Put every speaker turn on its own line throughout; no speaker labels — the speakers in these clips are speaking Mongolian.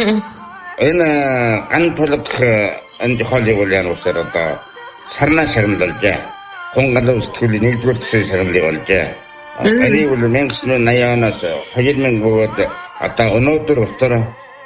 Энэ ган тулах энэ холыг бол яа нүсээр одоо сарна шагналж хонгалуу сэтгэлийн нэгдүгээр төсөө шагналыг олж энийг бол 1980 оноос 2000 гээд одоо өнөөдөр утгаар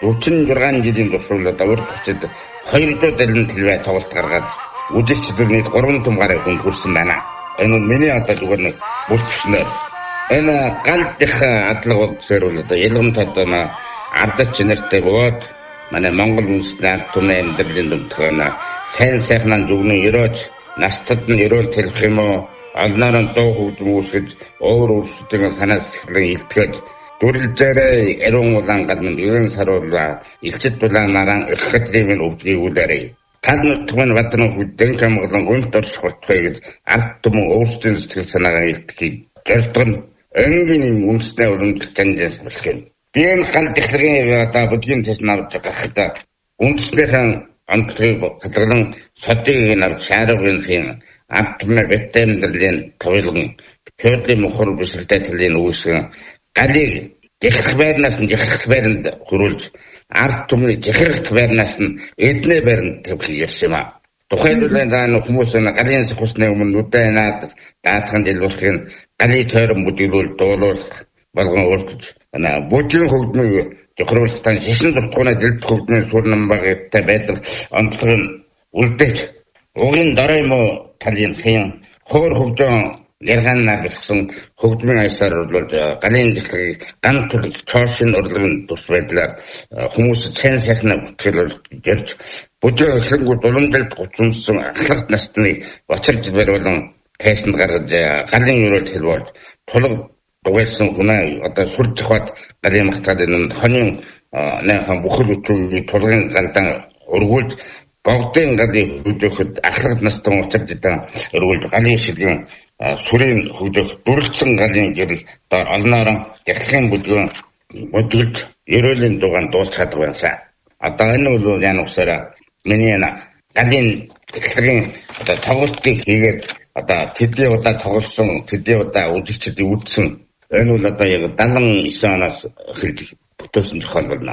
46 жилийн туршид одоо урд хугацаанд 2 дуу дэлгэн телевиз тоглолт гаргаад үзэгчдийн 3 том гараг хүн хүрсэн байна. Энэ миний одоо зүгээр нэг бүртгэснээр энэ галдих адлага үзээр бол одоо ялгамт одоо ардч нэртэй бод манай Монгол үндэстний ард түмний амьдралын дүнтгэнэ сайн сайхнаа зүгнэн өрөөж настад нь өрөөл хэлэх юм уу алнаар нь дуу хөгжим үүсгэж өөр өөрсдөө санаа сэтгэлээ илтгэж дүрлзээрээ эрүүн улаан гадна ерөн саруулаа илчит дулаан наран иххэдлийн өвдгийгүүлээрээ тал нутгийн бадан хүдэн камглан гүнт оршихтэй гэж ард түмэн өөрсдөө сэтгэл санаагаа илтгэж гэрдэн энгийн үндэсний өрөмжлөлт таньжаас болох юм. Бийн хан технологийн одоо бүдгийн тест навж гарахтаа үндэснийхэн амтлыг хадгалан содыг навж шааргын хин амтмэ бэтэмдэрлийн тавилган төрлийн мохор бишртэй төлийн үүсгэн галыг жихрх байрнаас нь жихрх байранд хөрүүлж ард түмний жихрх байрнаас нь эднээ байранд тавих юм а. Тухайлбал хүмүүс галын сөхсний өмнө үдэнаад даатхан дэлбэлхэн галын тойрон бүжиглүүл дуулуулах болгон өөрчилж бүжгийн хөгжмийг тохируулалтаа шашин дуртгууна дэлбэх хөгжмийн сур намбагтай байдаг онцлог нь үлдээж угийн дараа юм уу талын хин хоор хөгжөн ярганаар бэлгсэн хөгжмийн аясаар бол галын дэлхийг ган төрөл чоошин урлагын тус байдлаар хүмүүс сайн сайхнаа бүтгэл гэрж бүжгийн хэнгүүд уламжлалт гуцумсан ахлагт насны бочирж бариулан тайсанд гаргаж галын өрөөлт хэлбэлж тулг дугаарсан хүнээ одоо сурж хаваад галын махтаад энэ хонин наахан бүхэл бүтэн тулгын галдан өргүүлж богдын галын хөгжөхөд ахлагт настай уцарж байгаа өргүүлж галын шилгийн сүрийн хөгжөх дүрлцэн галын гэрэл доор олноорон яхлахын бүдгэн бүдгэлж ерөөлийн дугаан дуулцаад байсан. Одоо энэ бол яа нүсээрээ миний галын техникийн одоо тоглолтыг хийгээд одоо тэдний удаа тоглосон тэдний удаа үзэгчдийн үзсэн энэ бол одоо яг 79 оноос эхэлж бүтээсэн зохиол болно.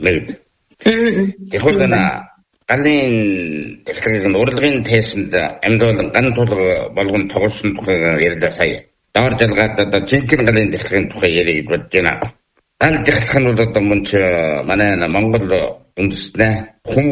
Яг л галын техникийн урлагийн тестэнд амьдуулан ган тулга болгон тоглосон тухай ярьлаа сая. Доор жалгаад одоо жинхэнэ галын техникийн тухай ярих гэж бодож байна. Гал техник нь бол одоо мөн ч манай Монгол үндэстнээ хүм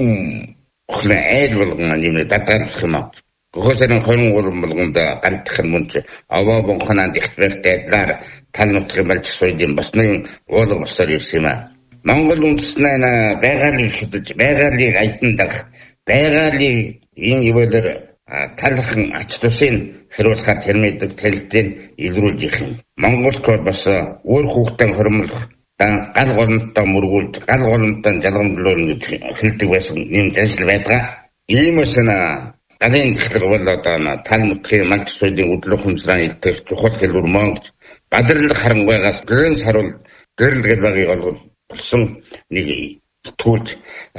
өхлөө айл болгон нэмээ дадгалах юм аа. Гохойсон хөрөн уран болгонд гал техник мөн ч аваа бонхонанд ихтэй адилаар тал нутгийн балж соёлын бас нэг уулга босоор ирсэн юм аа. Монгол үндэстнээ байгаалыг шүтэж байгаалыг айдандах байгаалыг энэ ивэлэр талхан ач тусын хариулахаар тэрмэдэг талдын илрүүлж их юм. Монгол код бас өөр хүүхдэн хөрмөлөх гал голомттой мөргүүлж гал голомттой жалгамжлуулна гэж хэлдэг байсан юм ажил байдаг. Иймээс галын техник бол одоо тал нутгийн малч соёлын өдлөх хүнсраа илтгэх чухал хэлбэр Монгол гадарлах харангуйгаас гэрэн саруул гэрэлгэл багыг олгол болсон нэг түүж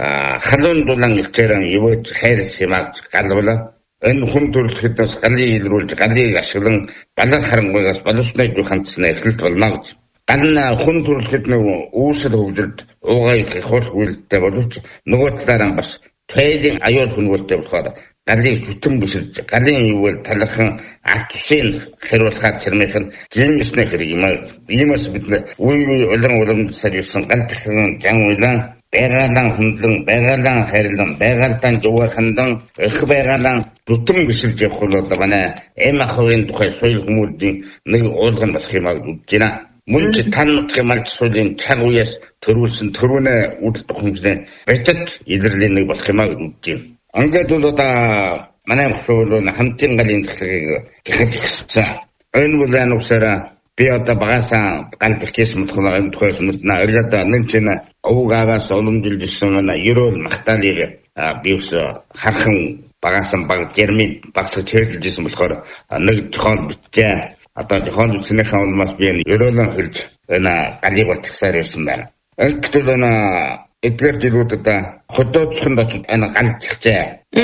халуун дулаан илчээрэн ивэж хайр симагч галвала энэ хүн төрөлхөдөөс галыг илрүүлж галыг ашиглан балан харангуйгаас боловсны хандсны эхлэлт болно гэж. Гална хүн төрөлхөд нэг үүсэл хөгжилд уугай хурх үйлдэлтэй боловч нөгөө талаараа бас тайлын аюул хүнвэлтэй болохоор галыг зүтэн биширж галын ивэл талхан атсын хариулахаар тэрмийнхэн жимсний хэрэг юм аа. Иймээс бид үе улан уламж сарилсан гал техникийн жан уйлан байгаалан хөндлөн байгаалан хайрлан байгаалдан жуугаар хандан их байгаалан зүтэн биширж явах бол манай эм ахын тухай соёл хүмүүстийн нэг уулган болох юм аа гэж үзэж байна. Мөн ч тал нутгийн малч соёлын цаг үеэс төрүүлсэн төрөөнөө үлдэх хүнсний байтад илэрлийн нэг болох юм аа гэж үзэж байна. Ингээд бол одоо манай хөшөөлөн хамтын галын техникийг техникчсэн. Энэ бол ануусаараа би одоо багасаа гал техниксэн болохоор энэ тухайс мэднэ. Орилоод нэг чинь уугаагаас уламжилжсэн манай ерөөл махталыг биус хархан багасан баг термин багсаж хэлжсэн болохоор нэг зохиол бичээ. Одоо зохиол бичснийхаа улмаас би ерөөлөн хэлж энэ галыг болтгсаар ирсэн байна. Эцгээр эдгээр жилүүдэд хөдөөцөнд очиж энэ галзчихжээ.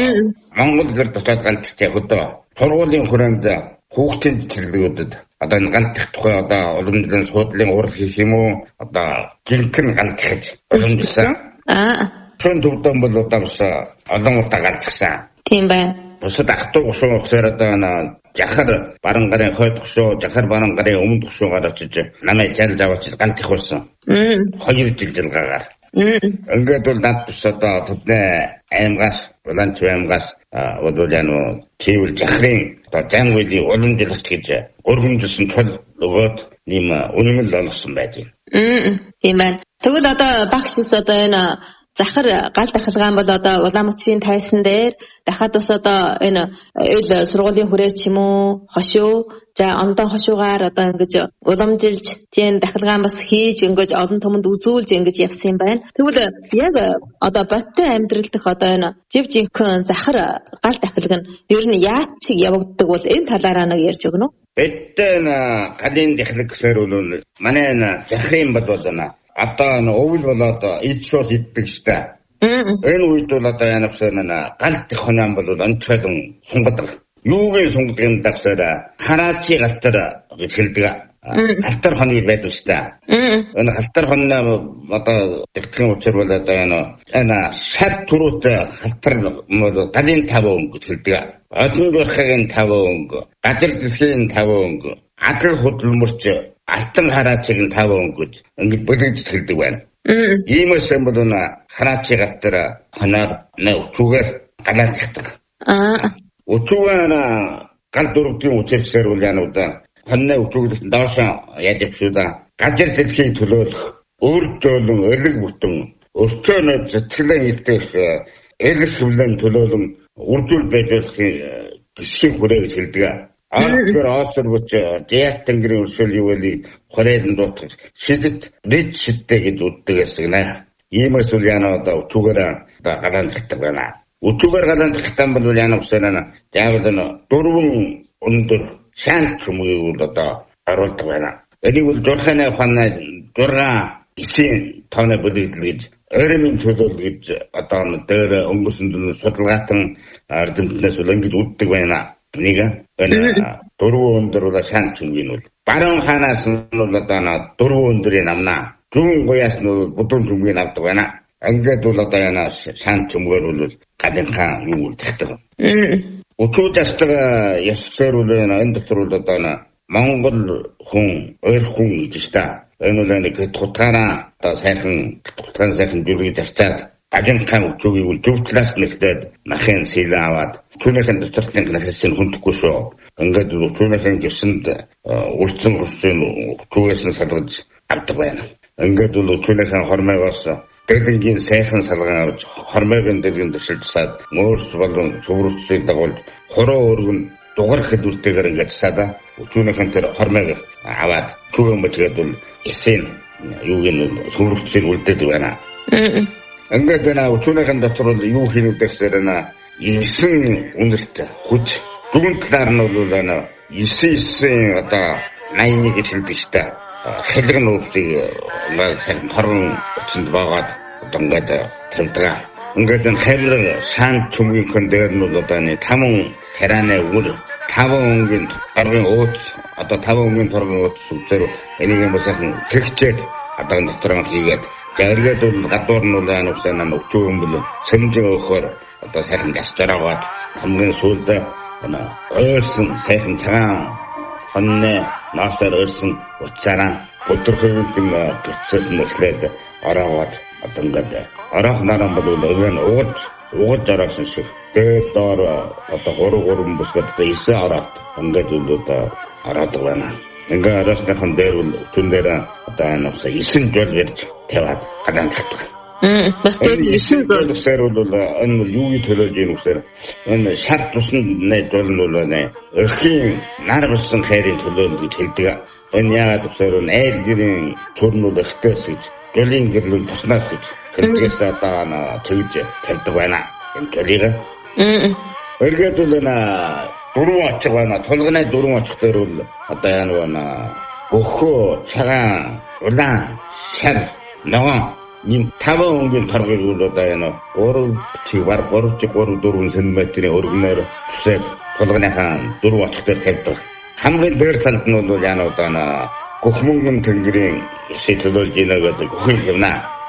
Монгол гэрд очиж галзчихжээ хөдөө. Сургуулийн хүрээнд хүүхдийн чиглэлүүдэд одоо энэ галзчих тухай одоо уламжлалын суудлын урал хийх юм уу? Одоо жинхэнэ галзчихж уламжилсан. Хэн төвдөн бол удамс олон удаа галзсан.
Тийм байна.
Бусад ахтуу гушуу усаар одоо жахар баран гарын хойд гушуу, жахар баран гарын өмнөд гушуугаар очиж намайг залж аваач ганц их болсон. 2 жил гагаар. Ингээд бол над бус одоо тэдний аймгаас, Улаанч аймгаас бодвол чивэл жахрын одоо жангүйлийн уламжлагч гэж өргөмжсөн чөл өгөөд нэм үнэмэл олгосон байж байна.
Тийм байна. Тэгвэл одоо багш ус одоо энэ захар гал дахилгаан бол одоо Улаанбаатарын тайсан дээр дахиад бас одоо энэ ил сургуулийн хүрээ ч юм уу хошуу за ондоо хошуугаар одоо ингэж уламжилж тийм дахилгаан бас хийж ингэж олон түмэнд үзүүлж ингэж явсан юм байна. Тэгвэл яг одоо Баттай амьдрал дэх одоо энэ жив жинхэнэ захар гал дахилга нь ер нь яаж чиг явагддаг бол энэ талаараа нэг ярьж өгнө үү?
Баттай галын дахилга гэхээр бол манай захрын бод болно. Одоо өвөл болоод ичшос иддэг штэ. Энэ үед бол одоо янавсан галт хонон бол онцгойдон сунгадаг. Юугийн сунгадаг юм дагсаар хараачи галтар гэж хэлдэг. Галтар хоныг байдаг штэ. Энэ галтар хоноо одоо тэгтгэн учир бол одоо энэ шат түрүүтэй галтар галын 5 өнгө гэж хэлдэг. Одон бүрхэгийн 5 өнгө, газар дэлхийн 5 өнгө, адал хөдөлмөрч алтан хараачиг нь 5 өнгөж ингэж бүлэгж хэлдэг байна. Иймээс бол хараачи галтар хоноор өчүүгээр галааддаг. Өчүүгээр гал дөрвийн үчирсээр үл янууд хонны өчүүгдээс доош яаж явшуда газар дэлхийн төлөөлөх өөрчлөлөн элэг бүтэн өрчөөнөө сэтгэлэн илтгэх элэг хүлэн төлөөлөн үржүүл байдлын гисхийн хүрээ гэж хэлдэг. Аагаар аасар бүч диат тэнгэрийн өршөөл юу вэ? Хорейд дуутах шидэт дэд шидтэй гэж үддэг гэсэн нэ. Иймээс үл яна одоо өчүүгээр галаан тагтаг байна. Өчүүгээр галаан тагтан бол яна усана яавал дөрвөн өндөр шант чумыг одоо оруулдаг байна. Энийг бол журханы ухааны 6-9 тоног бүлэглэл гэж өрөмийн төлөөл гэж одоо дээр өнгөрсөн судалгаатан ардэмтнээс бол ингэж үддэг байна. Нэг дөрвөн өндөр бол шант чумгийн бол баруун ханаас нь бол одоо дөрвөн өндөрийн амнаа зүүн гояас нь будуун чумгийн авдаг байна. Ингээд бол одоо яна шант чумгаар бол гадынхаа юу тэгдэг. Өчүүдэстэг ясчээр бол энэ дотор бол одоо Монгол хүн ойр хүн гэж та. Энэ бол нэг тутгаараа одоо сайхан дүргийг тавьтаад ажинхан өчүүгийг бол зөв талаас нэгтээд нахын сэлэн аваад түүнийхэн дотортлын нахсын хүндэхгүй шүү. Ингээд түүнийхэн гэрсэнд үлдсэн өчүүгээс нь салгаж авдаг байна. Ингээд бол түүнийхэн хормойгоос дэлэнгийн сайхан салгаан авч хормойгийн дэлгэн дэвшилжсаад мөөрч болон цөврөцсөй дагуулж хороо өргөн дугаар хэлүүлтэйгээр ингээд сада түүнийхэн тэр хормойг аваад түүэн мэтгээд бол эсийн юугийн цөврөцсөй үлдээдэг байна. Ингээд өчүүнийхэн дотор бол юу хийх гэхээр 9 үнэрт хүч дүүн талаар нь бол 9 одоо 81 гэж хэлдэг шүү дээ. Хэлэг нь үсийг сайн хорон өчөнд баагаад одоо ингээд тавьдаг. Ингээд хайрын шаан чумгийн дээр нь бол одоо 5 тарааны үр 5 өнгийн торгын ууц одоо 5 өнгийн торгын ууц сүлзээр энийг юм сайн тэгчээд одоо дотор нь хийгээд зэрэгэд бол гадуур нь бол ануусаа өчүүн бол сэмжин өгөхөөр одоо сайхан гасчараагаад хамгийн сүүлд ойрсон сайхан цагаан хонны наасаар ойрсон уцаараа өдрхөйн процесс нь эхлээд ороод одоо ингээд орох наран бол өгөн угаж ороосон шиг дээд доор одоо 3 бүсгэд 9 ороод ингээд одоо ороод байна. Ингээ арасныхан дээр бол түн дээр одоо анаас 9 жол ярьж таваад гадаан татдаг.
Бас тэр 9
жолсээр бол энэ юу төлөж ийм үсээр энэ шарт тусны жол нь бол өрхийн нар болсон хайрын төлөө гэж хэлдэг. Энэ яагаад үсээр айл гэрийн төрнүүд ихтэйс гэж жолын гэрлүүл туснаас гэж хэлдгээс одоо тэгж тавьдаг байна. Энэ төлийг. Өргөд бол дөрвөн очих байна. Тулганы дөрвөн очих дээр бол одоо яана өхөө, цагаан, улаан, шар, ногоон ийм 5 өнгийн торгыг бол одоо яана 3 см-ийн өргөнөөр түсээд тулганыхаа дөрвөн очих дээр тавьдаг. Хамгийн дээр талд нь бол яана одоо гөхмөнгөн тэнгэрийн сэтлүүлж ийна гэдэг гөхийг явна.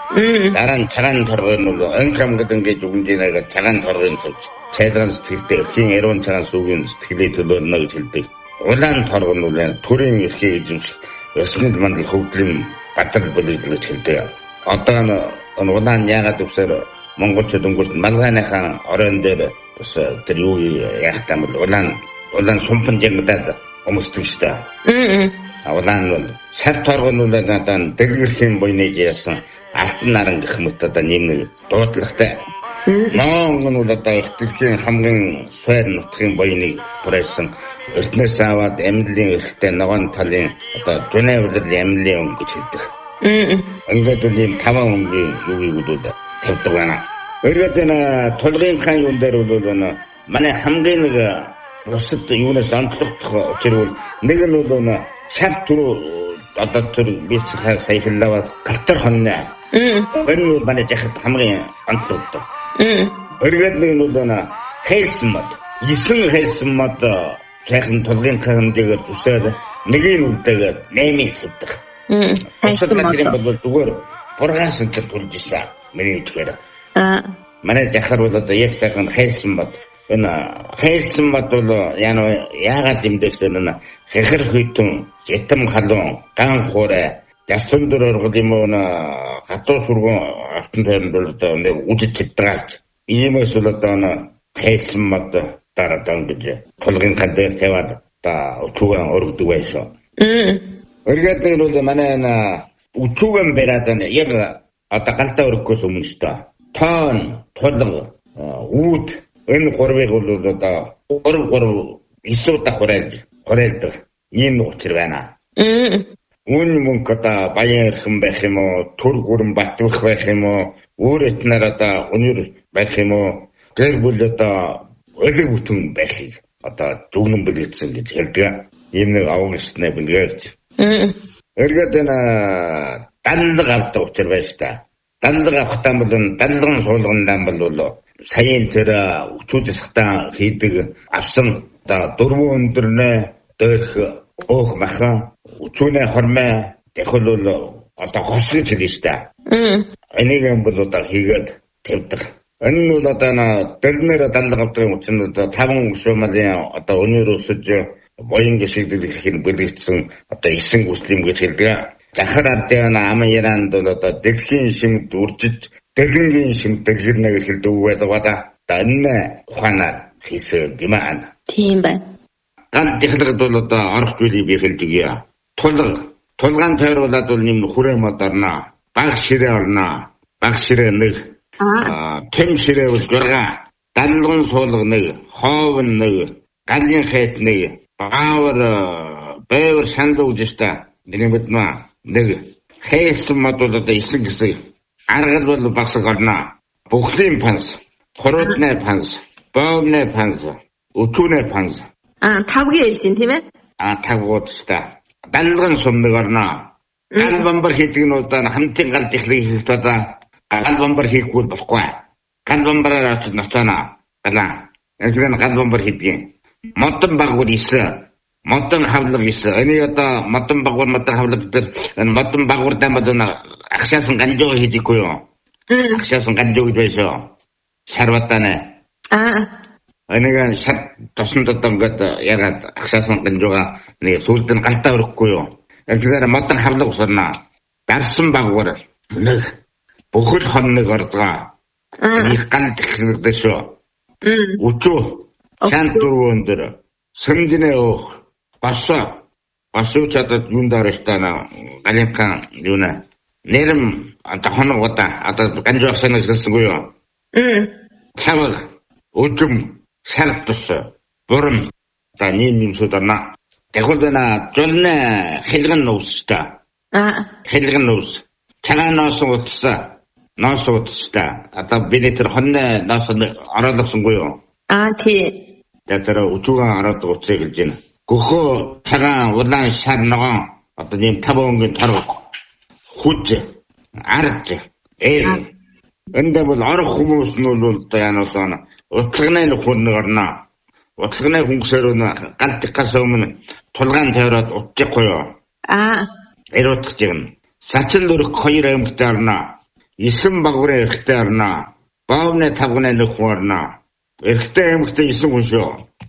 дараа нь цагаан торгойн бол анхам гэдэг ингэж үгнжинайга цагаан торгойн сууж цайлган сэтгэлтэй эрхийн эрүүн цагаан сүүгийн сэтгэлээ төлөөлнө гэж хэлдэг. Улаан торгойн бол төрийн эрхийг эзэмших ёсны мандал хөгжлийн батал бүлэглэл гэж хэлдэг. Одоо энэ улаан яагаад үсээр монголчууд өнгөрт малгайныхаа оройн дээр бас тэр юу яах юм бол улаан сумпан жигдээд өмсдөг шүү дээ. Улаан бол сар торгойн бол надад дэлгэрхийн буйныг яасан алтан наран гэх мэт одоо нэг дуудлагатай. Монгол бол одоо дэлхийн хамгийн сойр нутгийн буйныг бүрээсэн өртнөөс аваад амьдлын эрхтэй ногоон талын одоо Женевлэр амьдлын өнгө гэж хэлдэг. Ингээд үл ийм 5 өнгийн юугийг үл тавьдаг байна. Өөрөөр хэлбэл тулгын хаан юун дээр бол манай хамгийн нэг бусад юунаас онцлогдох учир нэг нь бол шар түрүү одоо тэр бицхай саяхлаваад галтар хонно. Энэ манай жахад хамгийн онцлогддог. Өөрөөр хэлбэл хэлсэн мод 9 хэлсэн мод сайхан тулгын хааныг зүсээд нэгийг үлдээгээд 8-ыг цэвдэг. Бусад гадрын бол зүгээр бургаас өнтер төлж ирсэн. Миний үгээр. Манай жахар бол одоо яг сайхан хэлсэн мод. Энэ хэлсэн мод бол яагаад юмдэгсэн нь хэхэр хүйтэн житэм халуун ган хуурай ястун дөр оргол юм уу хатуу сургуун автан тойронд бол одоо нэг үжиж чаддаг. Иймээс бол одоо хэлсэн мод дараа гэж тулгын хаан дээр тавиад та өчүүгэн өргөдөг байсан. Өргөдөг бол манай өчүүгэн бариад яг одоо галтаа өргөхөөс өмнө шүү дээ. Тоон, тулга, үүд энэ гурвыг бол одоо 3 удаа хураалдаг. Ийм учир байна. Үн мөнгө одоо баян эрхэм байх юм уу, төр гүрэн батвах байх юм уу, өөр этнэр одоо өнөр байх юм уу, гэр бүл одоо ölэг бүтэн байхыг одоо зүгнэн бэлгэсэн гэж хэлдэг. Ийм нэг авгасны бэлгээж. Эргээд энэ данлаг авдаг учир байна шүү дээ. Данлаг авахтаа бол данлагын суулгандаа бол саяын тэр өчүүдэсхтаа хийдэг авсан одоо дөрвөн өндөрнө дөрх өөх махан өчүүнээ хормоо тэхэл бол одоо хос гэж хэлж шүү дээ. Энийг юм бол одоо хийгээд тавьдаг. Энэ бол одоо дэлнэр данлаг авдаг учраас одоо 5 шуумалын одоо өнөр өсөж боён гişгдэл их бэлгэжсэн одоо 9 гүслэм гэж хэлдэг. Захар ардын амын бол одоо дэлхийн шимд үржиж дэлгэнгийн шимд дэлгэрнэ гэж хэлдэг байдаг бада. Энэ ухаанаар хийсэн юм аа.
Тийм байна.
Ган технологид бол одоо орох зүйлийг би хэлдэг яа. Тулгаан тойруулаад бол нэм хүрээ мод орно. Баг ширээ орно. Баг ширээ нэг. Тэм ширээ бол 6. Данлгын суулга нэг. Хоовн нэг. Галын хайт нэг. Бэвэр сандууж ста. Нэмэт маа нэг. Хэлсэн мод бол одоо 9 гэсэн. Аргал бол багсаг орно. Бүхлийн панс. Хоротны панс. Боовны панс. Өчүүний панс.
5-гийн хэлж байна тийм ээ?
5 удаа. Данлгын сум нэг орно. Гал бамбар хийдэг нь удаа хамтын гал техник хийх удаа гал бамбар хийхгүй болохгүй. Гал бамбараар очиж ноцоно. Гала. Эцэг гал бамбар хийдэг. Модон багвар 9. Модон хавлаг 9. Энийг одоо модон хавлаг дээр модон багвар дамадна агшаасан ганжоо хийдэггүй юу? Агшаасан ганжоо гэж байсан. Сарватана. Энийг шат тосонд одоо ингээд ягаад агшаасан ганжоога нэг сүлд нь галтаа өрөхгүй юу? Тэгэхээр модон хавлаг усарна. Дарсан багвар нэг бүхэл хон нэг ордгоо. Их гал техниктэй шүү. Өчөө чанд дөрвөн дээр сэмжнээ өөх басуу чадад юунд арайстана галинхан юуна нэрэм ата хоногота ата ганжоосна гэсэн юу. Таваг өдөм шартс бүрэн та нэм сүдэрна. Тэгвэл жолны хэлгэн нуустай. Хэлгэн нуус. Цагаанаас утсаа. Ноос утстай. Ата билетэр хонны ноос оролцсонгүй юу?
Тий.
Тэр өчүүгэн ороод утсыг хэлж байна. Гөхөө цагаан улаан шар ногоон одоо нэм 5 өнгийн тарга хүч ард энд бол орох хүмүүс нь бол одоо яанаас утлагны хүн орно. Утлагны хүнсээр гал дихгээс өмнө тулгаан тойроод утчихгүй юу? Эротчих юм. Сачил өрөх 2 аймагт орно. 9 багварын эрэгтэй орно. Боовны 5 гунай нөх хүн орно. Эрэгтэй эмэгтэй 9 хүн шүү.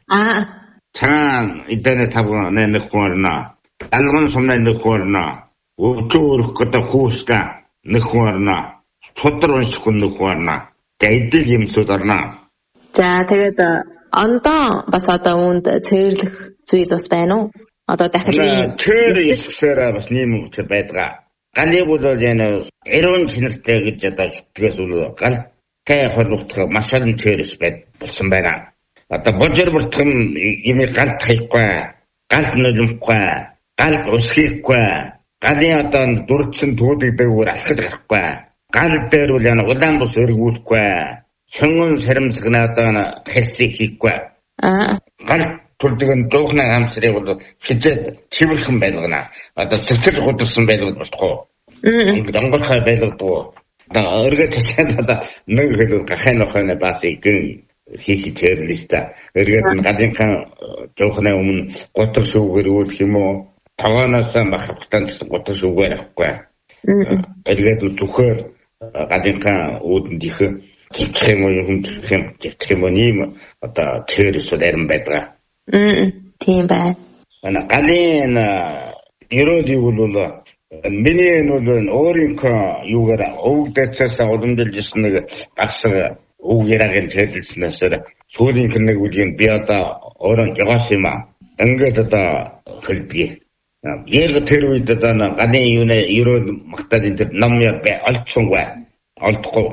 Цагаан эдэний 5 гунай нөх хүн орно. Алган сумны нөх хүн орно. Өвчөөрөх гэдэг хүүстэй нөх хүн орно. Судар унших хүн нөх хүн орно. Эдэл юмсууд орно.
За тэгээд ондоо бас одоо үүнд цэвэрлэх зүйл бас байна уу? Одоо дахиад
тэр ихсээр бас нэм үчир байдаг. Галыг бол энэ эрүүн чинэртэй гэж одоо тэгээс үл галтай холбогдох маш олон төрөс болсон байна. Одоо божир бүртгэн юм галт хайхгүй, галт нулимхгүй, галт усхийхгүй, галын одоо дурдсан түүдэгдээгүүр алхаж гарахгүй, гал дээр үл яна удаан бус өргүүлэхгүй, шонгон сарамсгна одоо хэлсийг хийхгүй. Гал түрдгэн доохны хамсрыг бол хизээд чивэрхэн байлгана. Одоо сэтгэл хөдлөсөн байлгад болохгүй. Онгорхой байлгадаг. Одоо өргөж цаашаа одоо нэг хэлбэл гахайн охойн бас игэн хийх чирлээстэй. Өргөж гадынхан доохны өмнө гутар шүүгээр үүлэх юм уу? Таваанаас махавтан гутар шүүгээр авахгүй. Өргөж зүхээр гадынхан үүдэн дих гэх юм уу юм одоо тэрс ударсан байдаг.
Тийм байна.
Галын ерөөдийг бол миний нь өөрийнхөө юугаар өвгдөөцөөс уламжилж ирсэн нэг багсаг үг яриагийн хэлснээр сүүлийн нэг үгийн би одоо өөрөө жагаас юм аа. Ингээд одоо хэлдэг. Яг тэр үед одоо галын юуны ерөөд магтаад энэ ном яг олцсонгүй. Олдохгүй.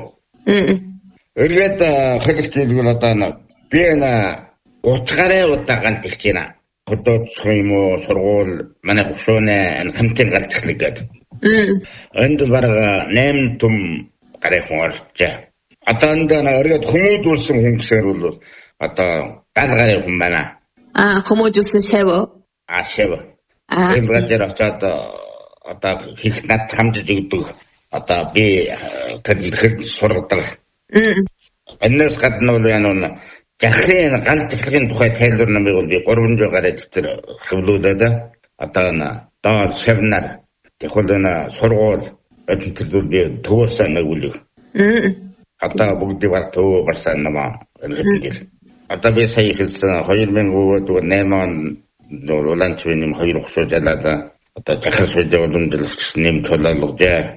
Өргөд хэлэх зүйл одоо би утгаараа удаан тэгж байна. Хотоцох юм уу, сургууль, манай хөшөөнэ хамтын галзахлыг гэдэг. Энд бараг 8 том гараа хүн орчээ. Одоо энэ өргөд хүмүүжүүлсэн хүн гэсээр бол одоо гал гараа хүн байна.
Хүмүүжүүлсэн шав.
Шав. Энэ газар очоод одоо хийх над хамжиж өгдөг. Одоо би тэр сургадаг. Энэс гадна бол яна захрын гал захрын тухай тайлбар намыг бол би 300 гараа дэвтэр хөвлүүлээд одоо доор семинар технологи сургууль өдөртөл би төвөөсөө нэгүүлэг. Одоо бүгдийг баг төвөө барсан намаа хэлдэг. Одоо би сая хэлсэн 2008 он улаанчвын 2 хөшөө жалаад одоо захар сүлжээ уламжлагч нэм төлөөлөж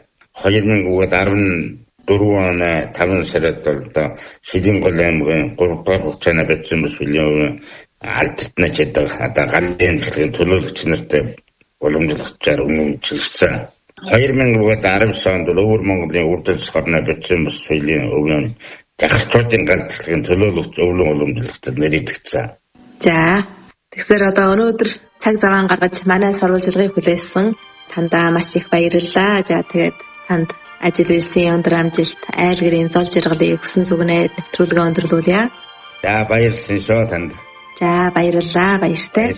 2014 он 5 сард одоо Шилэн гол аймгийн 3 дахь хугацааны бичсэн бас билээ алдтна гэдэг одоо галын төлөөлөгч нартай уламжлагчаар үнэмчилсэн. 2019 онд өвөр Монголын үрдэлс гарна бичсэн бас билээ өвөн захирчдын галын төлөөлөгч өвлөн уламжлагчд нэрийдэгцэн.
За тэгсээр одоо өнөөдөр цаг заваан гаргаж манай сурвалжлагыг хүлээсэн тандаа маш их баярлалаа. За тэгээд танд ажил үйлсийн өндөр амжилт, айл гэрийн зол жаргалыг хүсэн зүгнээ нэвтрүүлгээ өндөрлүүлье.
За баярлалаа шүү танд.
За баярлалаа, баяртай.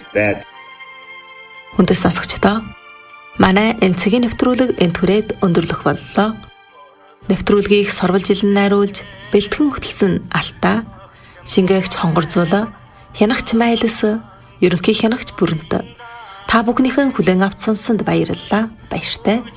Хүндэс сонсогчдоо манай энэ цагийн нэвтрүүлэг энэ түрээд өндөрлөх боллоо. Нэвтрүүлгийг сурвалжилан найруулж бэлтгэн хөтөлсөн Алтаа, шингээгч Хонгорзуула, хянагч Майлс, ерөнхий хянагч Бүрэнт. Та бүхнийхэн хүлээн авч сонссонд баярлалаа. Баяртай.